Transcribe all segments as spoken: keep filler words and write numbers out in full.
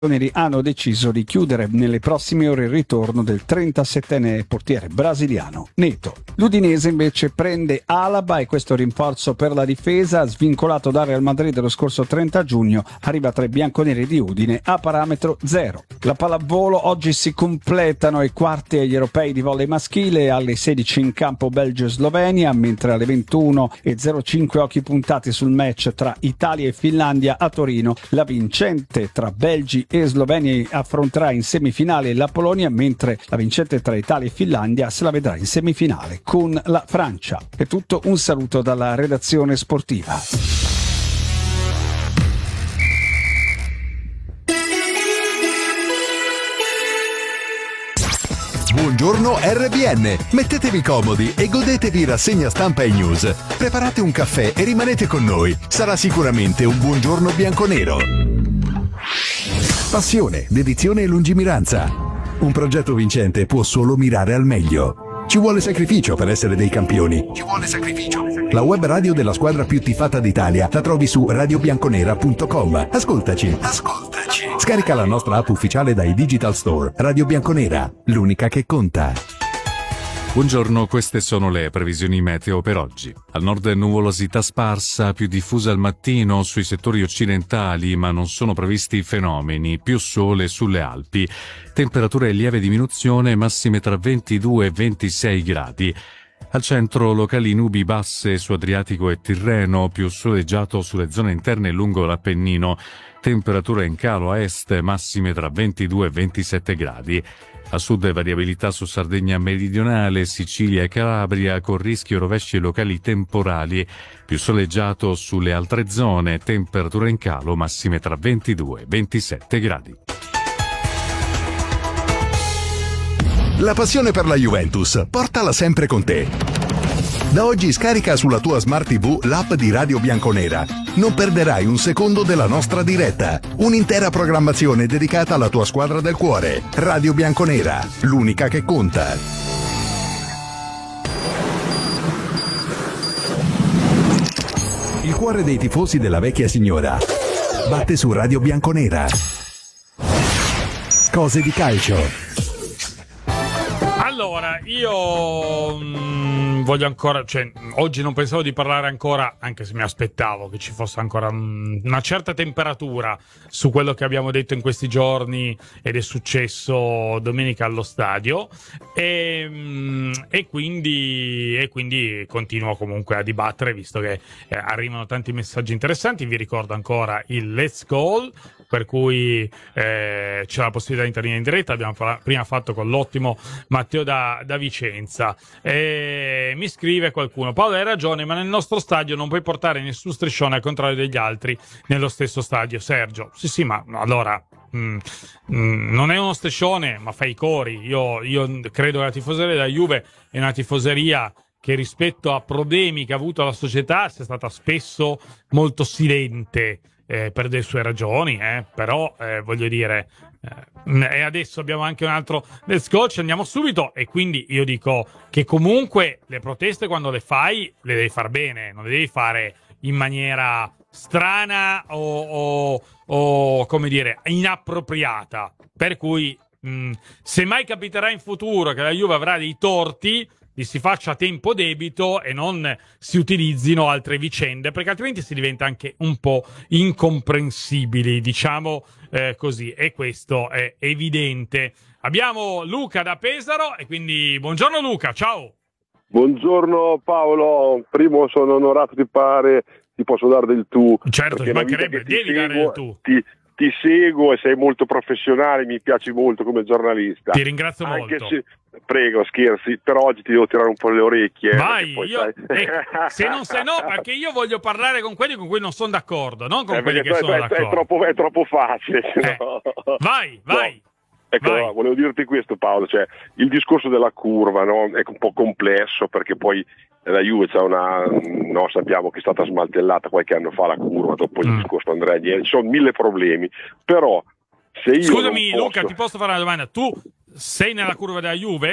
Neri hanno deciso di chiudere nelle prossime ore il ritorno del trentasettenne portiere brasiliano Neto. L'Udinese invece prende Alaba e questo rinforzo per la difesa, svincolato dal Real Madrid lo scorso trenta giugno, arriva tra i bianconeri di Udine a parametro zero. La pallavolo, oggi si completano i quarti agli europei di volley maschile, alle sedici in campo Belgio e Slovenia, mentre alle ventuno e zero cinque occhi puntati sul match tra Italia e Finlandia a Torino. La vincente tra Belgi e Slovenia affronterà in semifinale la Polonia, mentre la vincente tra Italia e Finlandia se la vedrà in semifinale con la Francia. È tutto, un saluto dalla redazione sportiva. Buongiorno R B N, mettetevi comodi e godetevi rassegna stampa e news. Preparate un caffè e rimanete con noi, sarà sicuramente un buongiorno bianconero. Passione, dedizione e lungimiranza. Un progetto vincente può solo mirare al meglio. Ci vuole sacrificio per essere dei campioni. Ci vuole sacrificio. La web radio della squadra più tifata d'Italia la trovi su radio bianconera punto com. Ascoltaci. Ascoltaci. Scarica la nostra app ufficiale dai Digital Store. Radio Bianconera, l'unica che conta. Buongiorno, queste sono le previsioni meteo per oggi. Al nord nuvolosità sparsa, più diffusa al mattino sui settori occidentali, ma non sono previsti fenomeni, più sole sulle Alpi. Temperature in lieve diminuzione, massime tra ventidue e ventisei gradi. Al centro locali nubi basse su Adriatico e Tirreno, più soleggiato sulle zone interne lungo l'Appennino. Temperature in calo a est, massime tra ventidue e ventisette gradi. A sud variabilità su Sardegna meridionale, Sicilia e Calabria con rischio rovesci locali temporali, più soleggiato sulle altre zone, temperature in calo massime tra ventidue e ventisette gradi. La passione per la Juventus, portala sempre con te. Da oggi scarica sulla tua Smart tivù l'app di Radio Bianconera. Non perderai un secondo della nostra diretta. Un'intera programmazione dedicata alla tua squadra del cuore. Radio Bianconera, l'unica che conta. Il cuore dei tifosi della vecchia signora batte su Radio Bianconera. Cose di calcio. Allora, io mh, voglio ancora, cioè, oggi non pensavo di parlare ancora, anche se mi aspettavo che ci fosse ancora mh, una certa temperatura su quello che abbiamo detto in questi giorni ed è successo domenica allo stadio, e, mh, e, quindi, e quindi continuo comunque a dibattere, visto che eh, arrivano tanti messaggi interessanti. Vi ricordo ancora il Let's Goal, per cui eh, c'è la possibilità di intervenire in diretta. Abbiamo fa- prima fatto con l'ottimo Matteo da, da Vicenza. E mi scrive qualcuno: Paolo, hai ragione, ma nel nostro stadio non puoi portare nessun striscione al contrario degli altri nello stesso stadio. Sergio, sì sì, ma allora mm, mm, non è uno striscione, ma fai i cori. Io, io credo che la tifoseria della Juve è una tifoseria che rispetto a problemi che ha avuto la società sia stata spesso molto silente. Eh, per delle sue ragioni, eh, però eh, voglio dire, eh, e adesso abbiamo anche un altro Let's Go, ci andiamo subito, e quindi io dico che comunque le proteste quando le fai le devi far bene, non le devi fare in maniera strana o, o, o come dire, inappropriata, per cui mh, se mai capiterà in futuro che la Juve avrà dei torti, li si faccia a tempo debito e non si utilizzino altre vicende, perché altrimenti si diventa anche un po' incomprensibili, diciamo eh, così, e questo è evidente. Abbiamo Luca da Pesaro, e quindi buongiorno Luca, ciao. Buongiorno Paolo, primo sono onorato di parlare, ti posso dare del tu. Certo, ci mancherebbe, devi seguo, dare del tu. Ti, ti seguo e sei molto professionale, mi piaci molto come giornalista. Ti ringrazio Anche molto. Se, prego, scherzi, però oggi ti devo tirare un po' le orecchie. Vai, poi, io, eh, se non sei no, perché io voglio parlare con quelli con cui non sono d'accordo, non con eh, quelli che è, sono è, d'accordo. È troppo, è troppo facile. Eh. No. Vai, vai. No. Ecco, vai. Volevo dirti questo Paolo, cioè il discorso della curva, no, è un po' complesso, perché poi la Juve c'è una, no, sappiamo che è stata smantellata qualche anno fa la curva, dopo mm. il discorso Andrea Agnelli, ci sono mille problemi, però se io Scusami non posso... Luca, ti posso fare una domanda? Tu sei nella curva della Juve?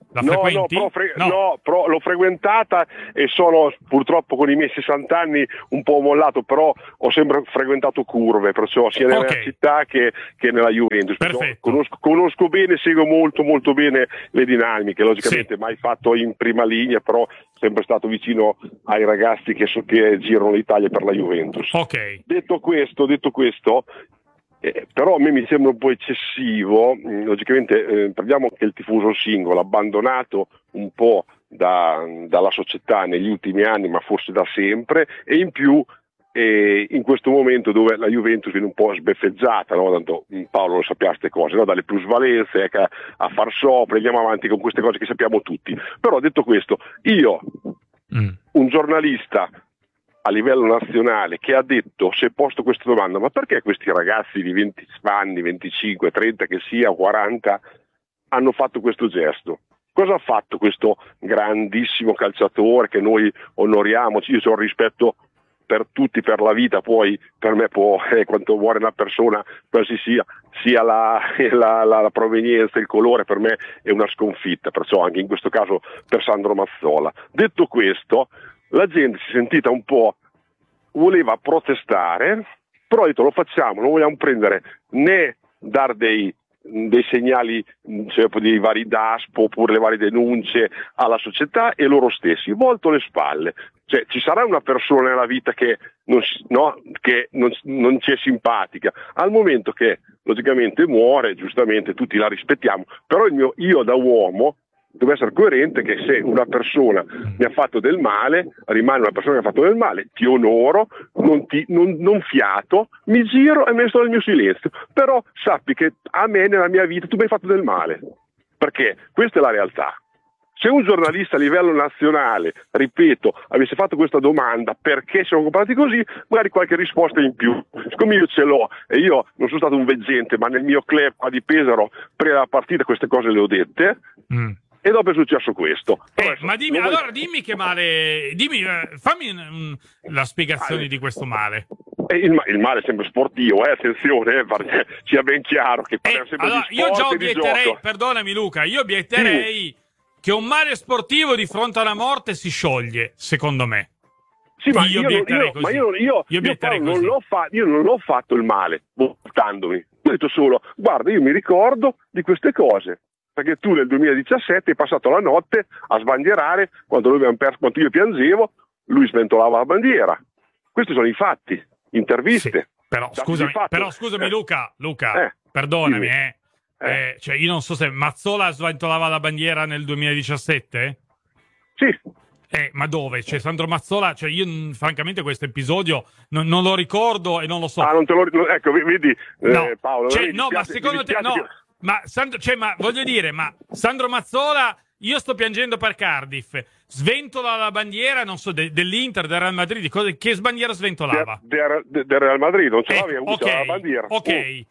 La no, frequenti? No, però, fre- no. no, però l'ho frequentata e sono purtroppo con i miei sessanta anni un po' mollato, però ho sempre frequentato curve, perciò sia nella Okay. città che, che nella Juventus. Perfetto. Conosco, conosco bene, seguo molto molto bene le dinamiche, logicamente Sì. mai fatto in prima linea, però sempre stato vicino ai ragazzi che, so, che girano l'Italia per la Juventus. Ok. Detto questo, detto questo Eh, però a me mi sembra un po' eccessivo, mh, logicamente eh, prendiamo che il tifoso singolo, abbandonato un po' da, dalla società negli ultimi anni, ma forse da sempre, e in più eh, in questo momento dove la Juventus viene un po' sbeffeggiata, no? Tanto mh, Paolo lo sapeva queste cose, no? Dalle plusvalenze ecco, a far sopra, andiamo avanti con queste cose che sappiamo tutti. Però detto questo, io, Mm. un giornalista a livello nazionale che ha detto, si è posto questa domanda, ma perché questi ragazzi di venti anni, venticinque, trenta che sia, quaranta hanno fatto questo gesto? Cosa ha fatto questo grandissimo calciatore che noi onoriamo? Io ho rispetto per tutti, per la vita, poi per me può, eh, quanto vuole una persona, qualsiasi sia, sia la, la, la, la provenienza, il colore, per me è una sconfitta, perciò anche in questo caso per Sandro Mazzola. Detto questo, la gente si è sentita un po', voleva protestare, però ha detto lo facciamo, non vogliamo prendere né dar dei, dei segnali, cioè dei vari D A S P oppure le varie denunce alla società e loro stessi, volto le spalle. Cioè ci sarà una persona nella vita che non, no, che non, non ci è simpatica, al momento che logicamente muore, giustamente tutti la rispettiamo, però il mio, io da uomo deve essere coerente che se una persona mi ha fatto del male, rimane una persona che ha fatto del male, ti onoro, non, ti, non, non fiato, mi giro e me ne sto nel mio silenzio, però sappi che a me nella mia vita tu mi hai fatto del male, perché questa è la realtà. Se un giornalista a livello nazionale, ripeto, avesse fatto questa domanda perché siamo comportati così, magari qualche risposta in più. Siccome io ce l'ho e io non sono stato un veggente, ma nel mio club qua di Pesaro, prima della partita queste cose le ho dette, mm. e dopo è successo questo. Eh, Adesso, ma dimmi, non allora voglio... dimmi che male, dimmi, eh, fammi mm, la spiegazione male. di questo male. Eh, il, il male è sempre sportivo, eh, attenzione, eh, perché sia ben chiaro che parliamo Eh, sempre allora, di io sport già e di obietterei, gioco. perdonami Luca, io obietterei sì. che un male sportivo di fronte alla morte si scioglie, secondo me. Sì, ma io io, obietterei io, così. ma io, io, io, io Paolo, non così. l'ho fa- io non l'ho fatto il male votandomi. Ho detto solo, guarda, io mi ricordo di queste cose. Perché tu nel duemiladiciassette hai passato la notte a sbandierare, quando, noi abbiamo perso, quando io piangevo, lui sventolava la bandiera. Questi sono i fatti, interviste. Sì, però, scusami, però scusami eh, Luca, Luca, eh, perdonami, eh. Eh. Eh, cioè io non so se Mazzola sventolava la bandiera nel duemiladiciassette? Sì. Eh, ma dove? Cioè Sandro Mazzola, cioè io mh, francamente questo episodio non, non lo ricordo e non lo so. Ah, non te lo ricordo, ecco, vedi no. eh, Paolo. Cioè, mi no, dispiace, ma secondo te, no, che... ma, Sandro, cioè, ma voglio dire, ma Sandro Mazzola, io sto piangendo per Cardiff, sventola la bandiera, non so, de, dell'Inter, del Real Madrid, cosa, che bandiera sventolava? Del de, de Real Madrid, non ce eh, l'avevi avuto okay, la bandiera. Ok, uh.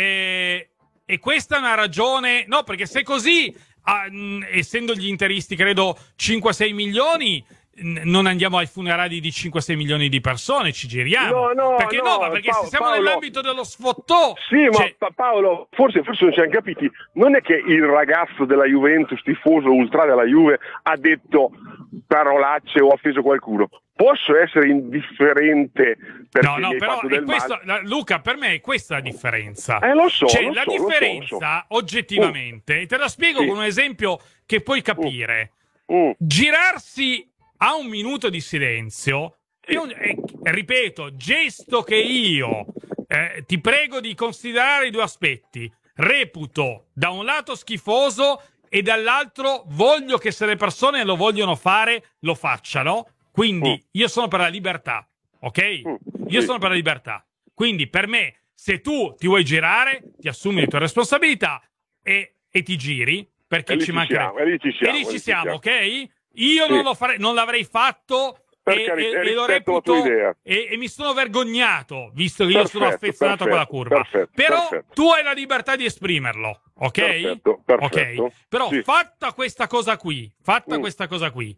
e, e questa è una ragione, no, perché se così, ah, mh, essendo gli interisti, credo, cinque sei milioni... non andiamo ai funerali di cinque sei milioni di persone, ci giriamo. No, no, perché no, no ma perché Paolo, se siamo Paolo, nell'ambito dello sfottò. Sì, cioè... ma Paolo, forse, forse non ci hanno capiti. Non è che il ragazzo della Juventus, tifoso ultra della Juve, ha detto parolacce o ha offeso qualcuno. Posso essere indifferente perché no, no, mi hai però fatto è del questo, male? Luca, per me è questa la differenza. Eh, lo so, cioè, lo la so, differenza, lo so, lo so. oggettivamente, e te la spiego sì. con un esempio che puoi capire. Mm. Mm. Girarsi a un minuto di silenzio è un, è, ripeto, gesto che io eh, ti prego di considerare i due aspetti. Reputo da un lato schifoso e dall'altro voglio che se le persone lo vogliono fare lo facciano. Quindi mm. io sono per la libertà, ok? Mm. Io sì. sono per la libertà. Quindi per me, se tu ti vuoi girare, ti assumi le tue responsabilità e, e ti giri, perché ci mancherebbe. E lì ci siamo, e lì ci lì siamo, siamo. ok? Io sì. non, lo farei, non l'avrei fatto e, carità, e, e lo reputo e, e mi sono vergognato, visto che perfetto, io sono affezionato perfetto, a quella curva. perfetto, Però perfetto. tu hai la libertà di esprimerlo, ok? Perfetto, perfetto. Ok. Però sì. fatta questa cosa qui, fatta mm. questa cosa qui,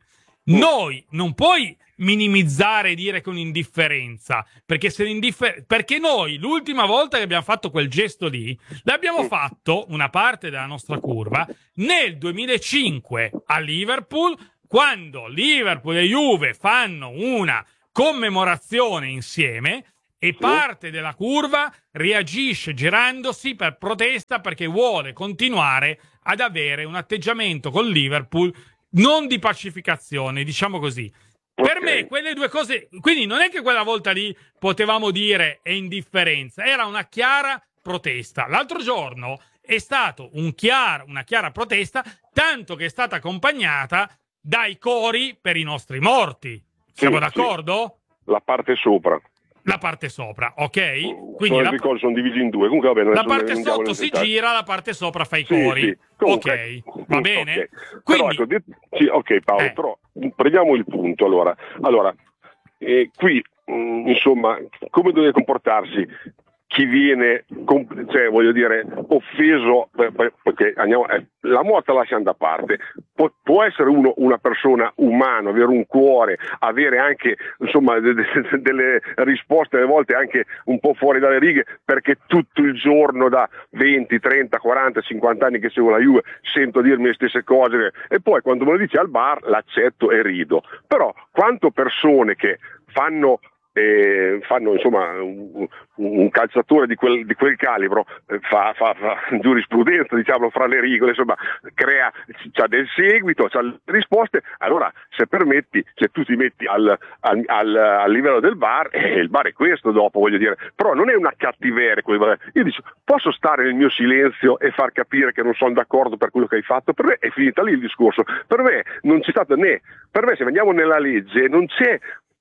Noi non puoi minimizzare e dire che è un'indifferenza, perché se l'indiffer- perché noi l'ultima volta che abbiamo fatto quel gesto lì l'abbiamo fatto, una parte della nostra curva, nel duemilacinque a Liverpool, quando Liverpool e Juve fanno una commemorazione insieme e parte della curva reagisce girandosi per protesta perché vuole continuare ad avere un atteggiamento con Liverpool non di pacificazione, diciamo così. Per Ok. me quelle due cose, quindi non è che quella volta lì potevamo dire è indifferenza, era una chiara protesta. L'altro giorno è stato un chiaro, una chiara protesta, tanto che è stata accompagnata dai cori per i nostri morti. Siamo Sì, d'accordo? La parte sopra. La parte sopra, ok? Quindi Sono, la, le cose sono divisi in due. Comunque, va bene, la adesso parte ne andiamo sotto nel si dettaglio. gira, la parte sopra fa i Sì, cori. sì. Comunque, Ok, va bene? ok. Quindi, Però, ecco, det- sì, ok Paolo, Eh. però prendiamo il punto allora. Allora, eh, qui mh, insomma, come deve comportarsi chi viene, comp- cioè voglio dire, offeso, per- per- perché andiamo, eh, la morte la lasciamo da parte, può, può essere uno una persona umana, avere un cuore, avere anche insomma de- de- delle risposte alle volte anche un po' fuori dalle righe, perché tutto il giorno da venti, trenta, quaranta, cinquanta anni che seguo la Juve sento dirmi le stesse cose e poi quando me lo dici al bar l'accetto e rido. Però quanto persone che fanno eh, fanno insomma un, un calciatore di quel, di quel calibro eh, fa, fa, fa giurisprudenza, diciamo, fra le rigole, insomma crea, c'ha del seguito, c'ha le risposte. Allora se permetti, se tu ti metti al, al, al, al livello del bar, eh, il bar è questo dopo, voglio dire, però non è una cattiveria. Io dico, posso stare nel mio silenzio e far capire che non sono d'accordo per quello che hai fatto? Per me è finita lì il discorso, per me non c'è stato né, per me se veniamo nella legge non c'è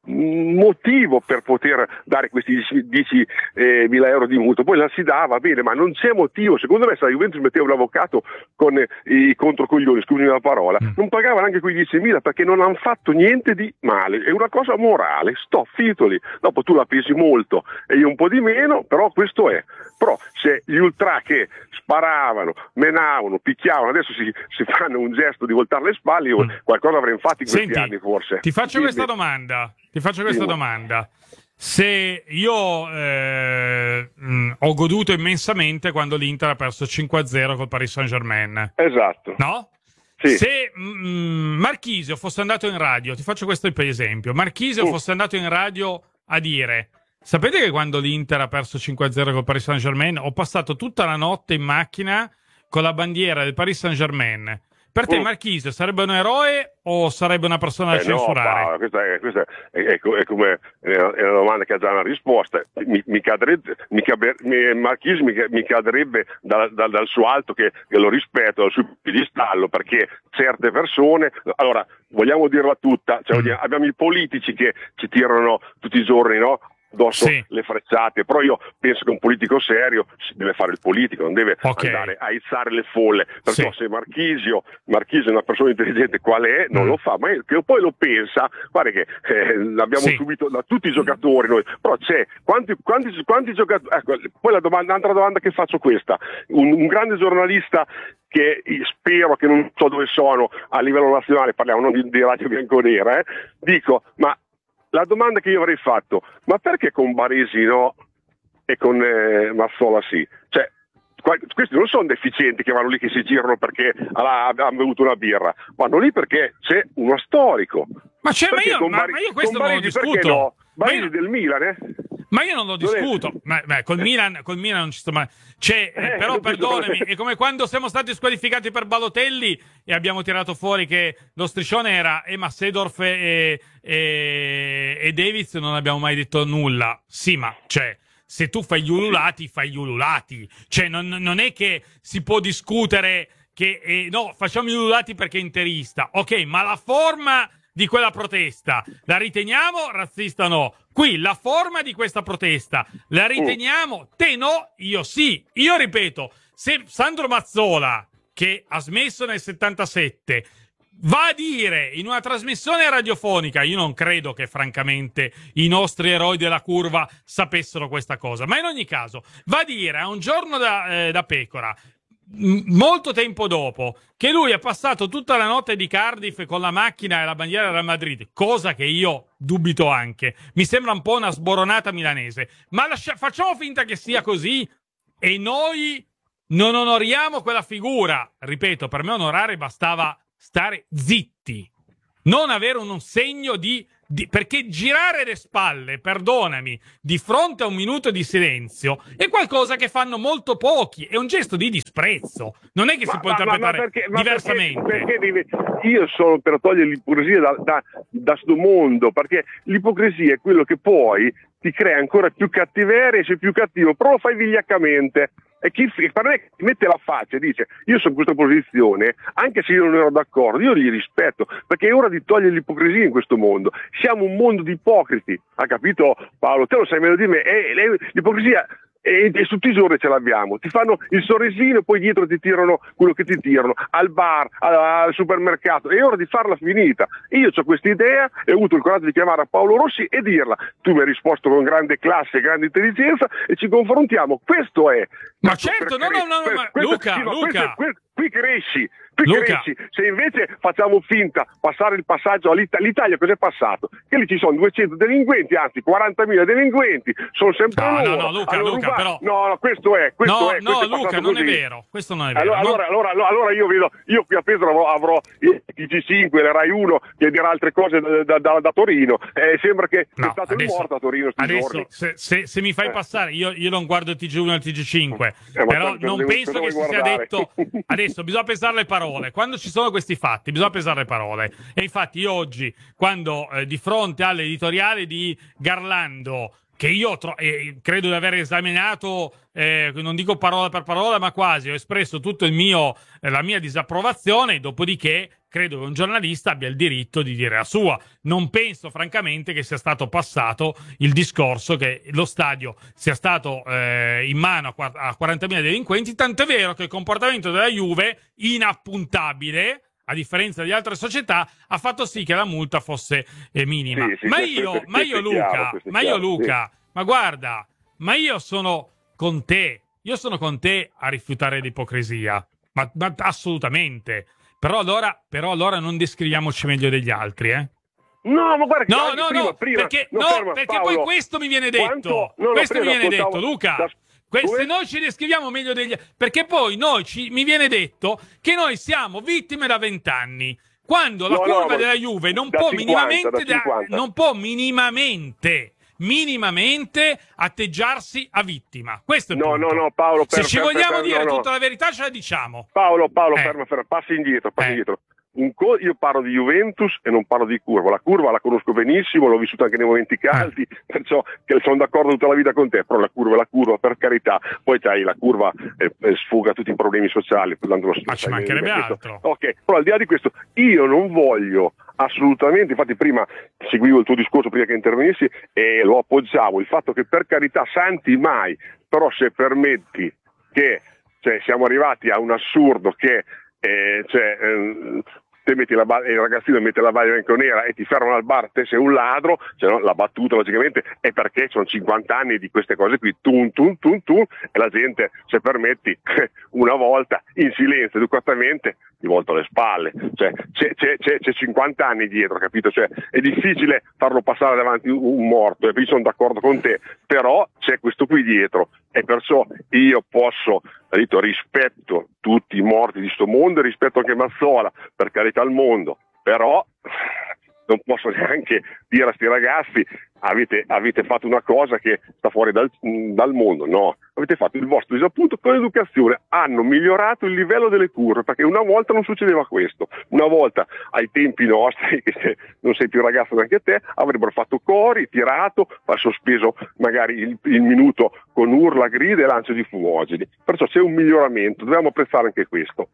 motivo per poter dare questi diecimila euro di mutuo, poi la si dà, va bene, ma non c'è motivo. Secondo me se la Juventus metteva un avvocato con eh, i controcoglioni, scusami la parola, non pagava neanche quei diecimila perché non hanno fatto niente di male, è una cosa morale, sto finito lì. Dopo tu la pesi molto e io un po' di meno, però questo è. Però se gli ultra che sparavano, menavano, picchiavano, adesso si, si fanno un gesto di voltare le spalle, io Mm. qualcosa avrei fatto in questi Senti, anni forse. ti faccio Dimmi. questa domanda. Ti faccio questa Dimmi. domanda. Se io eh, mh, ho goduto immensamente quando l'Inter ha perso cinque a zero col Paris Saint-Germain, Esatto. no? Sì. Se mh, Marchisio fosse andato in radio, ti faccio questo per esempio, Marchisio Mm. fosse andato in radio a dire: sapete che quando l'Inter ha perso cinque a zero col Paris Saint-Germain ho passato tutta la notte in macchina con la bandiera del Paris Saint-Germain. Per te Mm. Marchisio sarebbe un eroe o sarebbe una persona da Eh no, censurare? Paolo, questa, è, questa è, è, è come è una domanda che ha già una risposta. Mi, mi cadrebbe, mi cabe- mi- Marchisio mi, mi cadrebbe da, da, dal suo alto, che, che lo rispetto, dal suo piedistallo, perché certe persone, allora vogliamo dirla tutta, cioè, Mm. vogliamo- abbiamo i politici che ci tirano tutti i giorni, no? Addosso Sì. le frecciate, però io penso che un politico serio si deve fare il politico, non deve Ok. andare a izzare le folle. Perciò Sì. se Marchisio, Marchisio è una persona intelligente qual è, non Mm. lo fa, ma è- che poi lo pensa, guarda che eh, l'abbiamo Sì. subito da tutti i giocatori noi, però c'è quanti, quanti, quanti giocatori, ecco, poi la domanda, un'altra domanda che faccio questa, un, un grande giornalista che spero che non so dove sono a livello nazionale, parliamo non di, di Radio Bianconera, eh, dico, ma la domanda che io avrei fatto, ma perché con Baresi no e con eh, Mazzola sì? Cioè, qua- questi non sono deficienti che vanno lì che si girano perché ah, hanno bevuto una birra, vanno lì perché c'è uno storico. Ma, c'è, ma, Perché io, con ma, Bari- ma io questo con non lo Baresi perché discuto. no? Ma Baresi io, del Milan, eh? ma io non lo Non è- discuto. Ma, beh, col, Milan, col Milan non ci sto mai. C'è, eh, Eh, però non ci sto- perdonami, è come quando siamo stati squalificati per Balotelli e abbiamo tirato fuori che lo striscione era Emma Sedorf e, e, e Davids, non abbiamo mai detto nulla. Sì, ma cioè, se tu fai gli ululati, fai gli ululati. Cioè, non, non è che si può discutere che eh, no, facciamo gli ululati perché è interista. Ok, ma la forma di quella protesta la riteniamo razzista o no? Qui la forma di questa protesta la riteniamo? Te no, io sì. Io ripeto, se Sandro Mazzola, che ha smesso nel settantasette, va a dire in una trasmissione radiofonica, io non credo che francamente i nostri eroi della curva sapessero questa cosa, ma in ogni caso va a dire a Un giorno da, eh, da pecora: molto tempo dopo che lui ha passato tutta la notte di Cardiff con la macchina e la bandiera del Real Madrid, cosa che io dubito anche, mi sembra un po' una sboronata milanese, ma lascia- facciamo finta che sia così e noi non onoriamo quella figura. Ripeto, per me onorare bastava stare zitti, non avere un segno di, di... perché girare le spalle, perdonami, di fronte a un minuto di silenzio è qualcosa che fanno molto pochi, è un gesto di disprezzo, non è che ma, si può ma, interpretare ma perché, diversamente. Ma perché, perché io sono per togliere l'ipocrisia da, da, da sto mondo, perché l'ipocrisia è quello che poi ti crea ancora più cattiveria e sei più cattivo, però lo fai vigliaccamente. E chi per me ti mette la faccia e dice io sono in questa posizione, anche se io non ero d'accordo, io li rispetto, perché è ora di togliere l'ipocrisia in questo mondo. Siamo un mondo di ipocriti, ha capito Paolo? Te lo sai meglio di me, e, e, l'ipocrisia e, e tutti i giorni ce l'abbiamo, ti fanno il sorrisino e poi dietro ti tirano quello che ti tirano, al bar, al, al supermercato, è ora di farla finita. E io ho questa idea e ho avuto il coraggio di chiamare a Paolo Rossi e dirla. Tu mi hai risposto con grande classe e grande intelligenza e ci confrontiamo, questo è. Ma certo, no, no, no, no, ma questo, Luca, sì, ma Luca. Questo, questo, qui cresci, qui Luca. cresci. Se invece facciamo finta, passare il passaggio all'Italia, l'Italia cos'è passato? Che lì ci sono duecento delinquenti, anzi quarantamila delinquenti, sono sempre no, loro. No, no, Luca, allora, Luca, ruba... però... No, no, questo è, questo no, è. No, questo Luca, è non così. è vero, questo non è vero. Allora, no? allora, allora, allora io vedo, io qui a Pesaro avrò, avrò il T G cinque, la Rai uno, che dirà altre cose da, da, da, da Torino. Eh, sembra che no, è stato adesso, il morto a Torino sti adesso, giorni. Se, se, se mi fai eh. passare, io, io non guardo il T G uno e il T G cinque, eh, però per, non per penso che si sia guardare. detto... Adesso bisogna pesare le parole. Quando ci sono questi fatti, bisogna pesare le parole. E infatti io oggi, quando eh, di fronte all'editoriale di Garlando, che io tro- eh, credo di aver esaminato, eh, non dico parola per parola, ma quasi, ho espresso tutto il mio, eh, la mia disapprovazione, dopodiché credo che un giornalista abbia il diritto di dire la sua. Non penso francamente che sia stato passato il discorso che lo stadio sia stato eh, in mano a, qu- a quarantamila delinquenti, tant'è vero che il comportamento della Juve, inappuntabile, a differenza di altre società, ha fatto sì che la multa fosse eh, minima. Sì, sì, ma, questo, io, questo, ma io, Luca, chiaro, ma io, chiaro, Luca, sì. ma guarda, ma io sono con te, io sono con te a rifiutare l'ipocrisia, ma, ma assolutamente. Però allora, però allora non descriviamoci meglio degli altri, eh? No, ma guarda che No, no, prima, no, prima, perché, no, no, ferma, perché Paolo, poi questo mi viene detto. quanto, no, no, questo mi viene ascoltavo, detto, Luca. da, Questo, dove? noi ci descriviamo meglio degli altri. Perché poi noi ci, mi viene detto che noi siamo vittime da vent'anni. Quando la no, curva no, della Juve non da può cinquanta, minimamente, da da, non può minimamente, minimamente atteggiarsi a vittima. Questo è il No, punto. no, no, Paolo, per, Se ci per, vogliamo per, dire no, no. tutta la verità, ce la diciamo. Paolo, Paolo, Eh. ferma, ferma, passi indietro, passi Eh. indietro. Un co- io parlo di Juventus e non parlo di curva. La curva la conosco benissimo, l'ho vissuta anche nei momenti caldi, eh. perciò che sono d'accordo tutta la vita con te, però la curva è la curva, per carità. Poi c'hai la curva eh, eh, sfuga tutti i problemi sociali. Ma ci mancherebbe altro. Ok, però al di là di questo, io non voglio assolutamente, infatti prima seguivo il tuo discorso prima che intervenissi e lo appoggiavo, il fatto che per carità santi mai, però se permetti che cioè, siamo arrivati a un assurdo che Eh, cioè, ehm, te metti la ba- il ragazzino mette la maglia bianconera e ti fermano al bar, te sei un ladro, cioè, no? La battuta logicamente è perché sono cinquanta anni di queste cose qui, tun tun tun tun, e la gente, se permetti, una volta in silenzio, educatamente, ti volta le spalle, cioè c'è, c'è, c'è, c'è cinquanta anni dietro, capito? Cioè, è difficile farlo passare davanti un morto, e qui sono d'accordo con te, però c'è questo qui dietro, e perciò io posso, detto, rispetto tutti i morti di sto mondo e rispetto anche Mazzola, per carità al mondo, però non posso neanche dire a sti ragazzi avete, avete fatto una cosa che sta fuori dal, dal mondo, no, avete fatto il vostro disappunto con l'educazione, hanno migliorato il livello delle curve, perché una volta non succedeva questo, una volta ai tempi nostri, che se non sei più ragazzo neanche te, avrebbero fatto cori, tirato, sospeso magari il, il minuto con urla, grida e lancio di fumogeni, perciò c'è un miglioramento, dobbiamo apprezzare anche questo.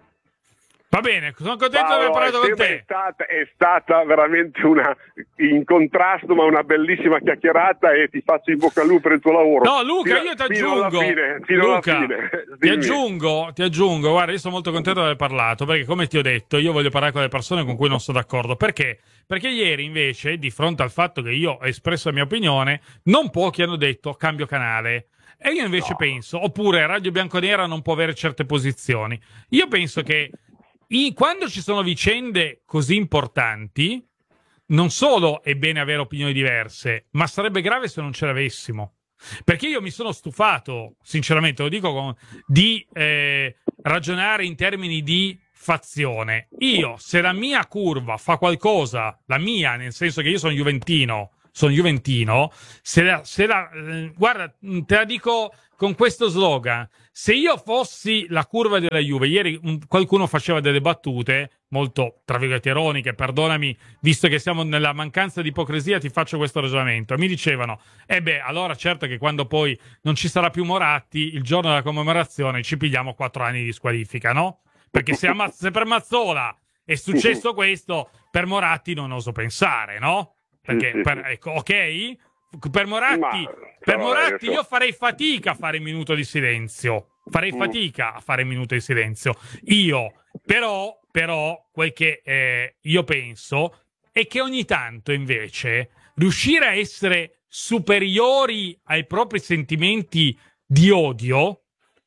Va bene, sono contento Paolo, di aver parlato con te. È stata, è stata veramente una in contrasto, ma una bellissima chiacchierata, e ti faccio in bocca al lupo per il tuo lavoro. No, Luca, fino, io ti fino alla aggiungo. fine, fino Luca, alla fine. ti Dimmi. aggiungo, ti aggiungo, guarda, io sono molto contento di aver parlato, perché come ti ho detto, io voglio parlare con le persone con cui non sono d'accordo. Perché? Perché ieri invece, di fronte al fatto che io ho espresso la mia opinione, non pochi hanno detto cambio canale. E io invece No. penso, oppure Radio Bianconera non può avere certe posizioni. Io penso che i- quando ci sono vicende così importanti, non solo è bene avere opinioni diverse, ma sarebbe grave se non ce l'avessimo. Perché io mi sono stufato, sinceramente, lo dico con, di eh, ragionare in termini di fazione. Io, se la mia curva fa qualcosa, la mia, nel senso che io sono juventino, sono juventino, se la, se la eh, guarda, te la dico con questo slogan: se io fossi la curva della Juve, ieri un, qualcuno faceva delle battute molto, tra virgolette, ironiche, perdonami, visto che siamo nella mancanza di ipocrisia, ti faccio questo ragionamento. Mi dicevano, eh beh, allora certo che quando poi non ci sarà più Moratti, il giorno della commemorazione ci pigliamo quattro anni di squalifica, no? Perché se, Amma- se per Mazzola è successo questo, per Moratti non oso pensare, no? Perché, Sì, sì, per, sì. ecco, ok? Per Moratti, Ma, per però, Moratti adesso- io farei fatica a fare il minuto di silenzio. Farei Mm. fatica a fare il minuto di silenzio. Io, però, però quel che eh, io penso è che ogni tanto, invece, riuscire a essere superiori ai propri sentimenti di odio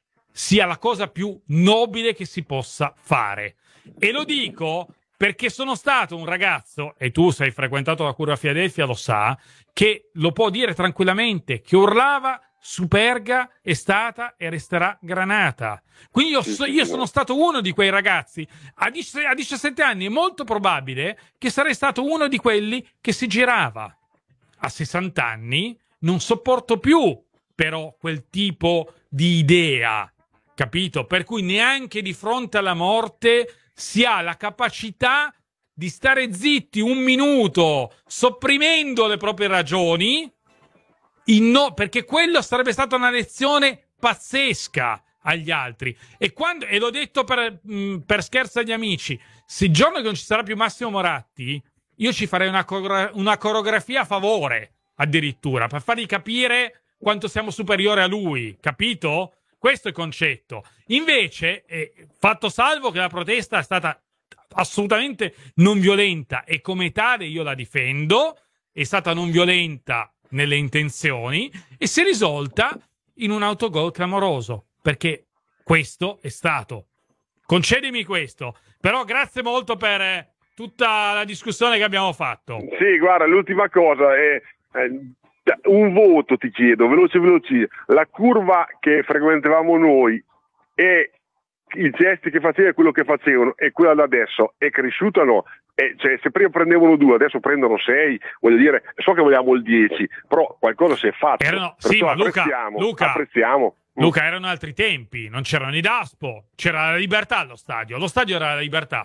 sia la cosa più nobile che si possa fare. E lo dico perché sono stato un ragazzo, e tu se hai frequentato la Curva Filadelfia lo sa, che lo può dire tranquillamente, che urlava Superga è stata e resterà Granata. Quindi io, so- io sono stato uno di quei ragazzi. A, dic- a diciassette anni è molto probabile che sarei stato uno di quelli che si girava. A sessanta anni non sopporto più però quel tipo di idea, capito? Per cui neanche di fronte alla morte si ha la capacità di stare zitti un minuto, sopprimendo le proprie ragioni, in no, perché quello sarebbe stata una lezione pazzesca agli altri. E, quando, e l'ho detto per, mh, per scherzo agli amici, se il giorno che non ci sarà più Massimo Moratti, io ci farei una, coreogra- una coreografia a favore, addirittura, per fargli capire quanto siamo superiori a lui, capito? Questo è il concetto. Invece, eh, fatto salvo che la protesta è stata assolutamente non violenta e come tale io la difendo, è stata non violenta nelle intenzioni e si è risolta in un autogol clamoroso, perché questo è stato. Concedimi questo, però grazie molto per eh, tutta la discussione che abbiamo fatto. Sì, guarda, l'ultima cosa è eh, un voto ti chiedo, veloce veloce. La curva che frequentavamo noi e i gesti che faceva e quello che facevano e quella da adesso è cresciuta o no? Eh, cioè, se prima prendevano due, adesso prendono sei, voglio dire, so che vogliamo il dieci, però qualcosa si è fatto. Erano, Perciò sì, ma Luca, apprezziamo, Luca, apprezziamo. Luca, erano altri tempi, non c'erano i Daspo, c'era la libertà allo stadio, lo stadio era la libertà.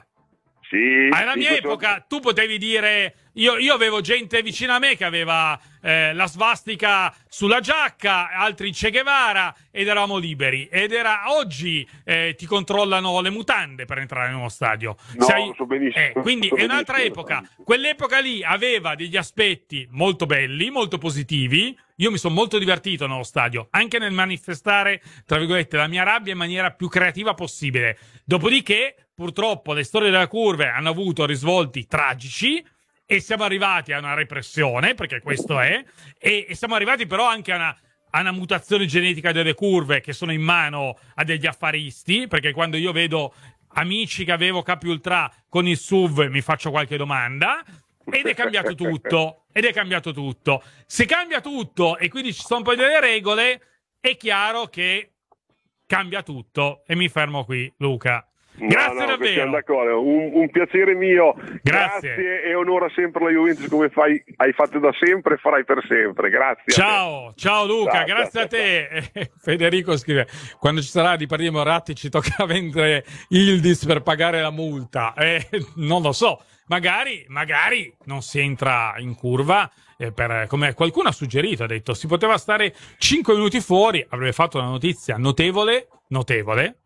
Sì, Alla sì, mia questo- epoca tu potevi dire, io, io avevo gente vicino a me che aveva eh, la svastica sulla giacca, altri Che Guevara ed eravamo liberi. Ed era oggi eh, ti controllano le mutande per entrare in uno stadio. No, Sei- lo so benissimo, eh, quindi lo so è un'altra benissimo. epoca. Quell'epoca lì aveva degli aspetti molto belli, molto positivi. Io mi sono molto divertito nello stadio, anche nel manifestare, tra virgolette, la mia rabbia in maniera più creativa possibile. Dopodiché, purtroppo, le storie delle curve hanno avuto risvolti tragici e siamo arrivati a una repressione, perché questo è, e, e siamo arrivati però anche a una, a una mutazione genetica delle curve che sono in mano a degli affaristi, perché quando io vedo amici che avevo Capi Ultra con il S U V mi faccio qualche domanda. Ed è cambiato tutto, ed è cambiato tutto. Se cambia tutto e quindi ci sono poi delle regole, è chiaro che cambia tutto. E mi fermo qui, Luca. Grazie no, no, davvero. siamo d'accordo. Un, un piacere mio. Grazie. E onora sempre la Juventus come fai, hai fatto da sempre e farai per sempre. Grazie. Ciao, ciao Luca, Ciao, grazie ciao, a te. Eh, Federico scrive: quando ci sarà di Parli Moratti ci tocca vendere Ildis per pagare la multa. Eh, non lo so, magari, magari non si entra in curva. Eh, per, come qualcuno ha suggerito, ha detto si poteva stare cinque minuti fuori, avrebbe fatto una notizia notevole, notevole,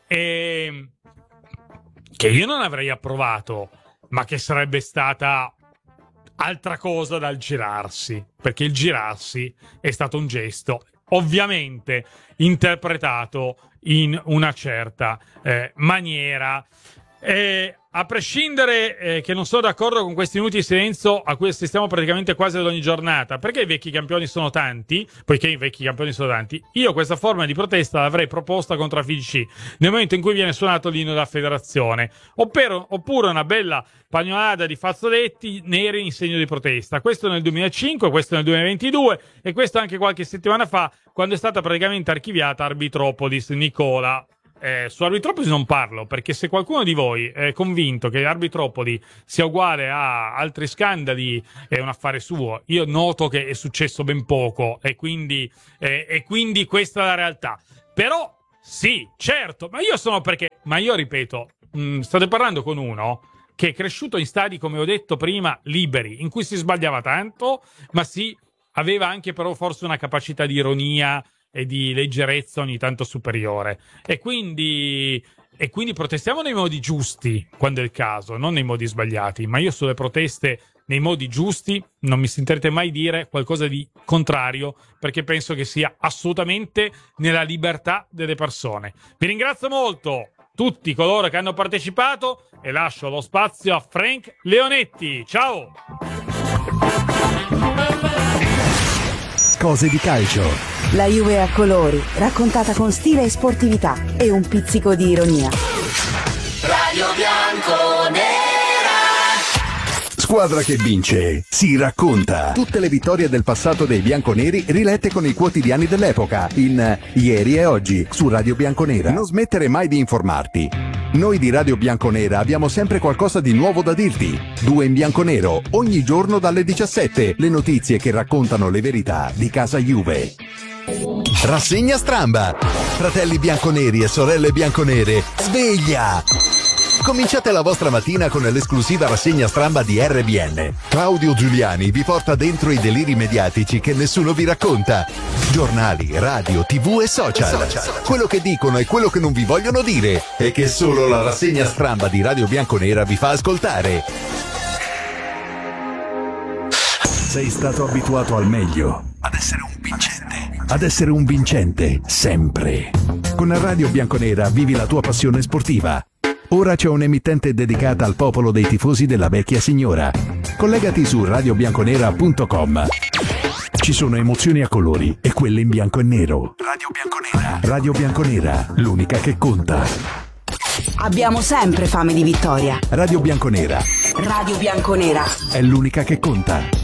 e che io non avrei approvato, ma che sarebbe stata altra cosa dal girarsi, perché il girarsi è stato un gesto ovviamente interpretato in una certa eh, maniera. Eh, a prescindere eh, che non sono d'accordo con questi minuti di silenzio a cui assistiamo praticamente quasi ad ogni giornata, perché i vecchi campioni sono tanti, poiché i vecchi campioni sono tanti, io questa forma di protesta l'avrei proposta contro la F I G C nel momento in cui viene suonato l'inno della federazione, oppure, oppure una bella pagnolata di fazzoletti neri in segno di protesta. Questo nel duemilacinque, questo nel duemilaventidue e questo anche qualche settimana fa, quando è stata praticamente archiviata Arbitropolis. Nicola, Eh, su Arbitropoli non parlo, perché se qualcuno di voi è convinto che Arbitropoli sia uguale a altri scandali è un affare suo. Io noto che è successo ben poco e quindi, eh, e quindi questa è la realtà. Però sì, certo, ma io sono perché ma io ripeto, mh, state parlando con uno che è cresciuto in stadi, come ho detto prima, liberi, in cui si sbagliava tanto, ma sì, aveva anche però forse una capacità di ironia e di leggerezza ogni tanto superiore, e quindi e quindi protestiamo nei modi giusti quando è il caso, non nei modi sbagliati. Ma io sulle proteste nei modi giusti non mi sentirete mai dire qualcosa di contrario, perché penso che sia assolutamente nella libertà delle persone. Vi ringrazio molto tutti coloro che hanno partecipato e lascio lo spazio a Frank Leonetti. Ciao. Cose di calcio. La Juve a colori, raccontata con stile e sportività e un pizzico di ironia. Radio Bianconera. Squadra che vince si racconta. Tutte le vittorie del passato dei bianconeri rilette con i quotidiani dell'epoca in Ieri e Oggi su Radio Bianconera. Non smettere mai di informarti. Noi di Radio Bianconera abbiamo sempre qualcosa di nuovo da dirti. Due in bianconero, ogni giorno dalle diciassette. Le notizie che raccontano le verità di casa Juve. Rassegna stramba. Fratelli bianconeri e sorelle bianconere, sveglia! Cominciate la vostra mattina con l'esclusiva rassegna stramba di R B N. Claudio Giuliani vi porta dentro i deliri mediatici che nessuno vi racconta. Giornali, radio, tv e social. Quello che dicono e quello che non vi vogliono dire e che solo la rassegna stramba di Radio Bianconera vi fa ascoltare. Sei stato abituato al meglio, ad essere un vincente, ad essere un vincente sempre. Con Radio Bianconera vivi la tua passione sportiva. Ora c'è un'emittente dedicata al popolo dei tifosi della vecchia signora. Collegati su radio bianconera punto com. Ci sono emozioni a colori e quelle in bianco e nero. Radio Bianconera. Radio Bianconera, l'unica che conta. Abbiamo sempre fame di vittoria. Radio Bianconera. Radio Bianconera È l'unica che conta.